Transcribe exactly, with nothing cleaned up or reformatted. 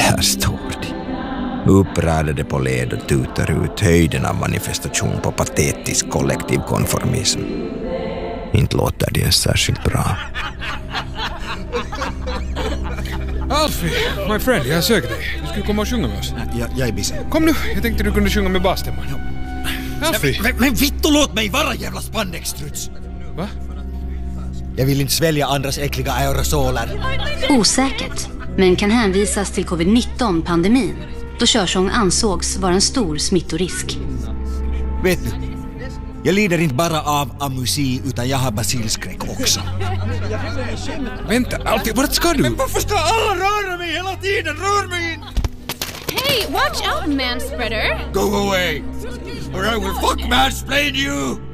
Där står de. Uppradade på led och tutar ut höjden av manifestation på patetisk kollektiv konformism. Inte låter det särskilt bra. Alfie, my friend, jag söker dig. Du skulle komma och sjunga med oss. Jag, jag är busy. Kom nu, jag tänkte du kunde sjunga med basstämman. Alfie. Men, men vittu, låt mig vara, jävla spandextruts! Va? Jag vill inte svälja andras äckliga aerosoler. Osäkert, men kan hänvisas till covid nitton-pandemin, då körsång ansågs vara en stor smittorisk. Vet du, jag lider inte bara av amusi utan jag har basilskräck också. Vänta, Alfie, vart ska du? Men varför ska alla röra mig hela tiden? Rör mig inte! Hey, watch out, manspreader! Go away, or I will fuck mansplain you!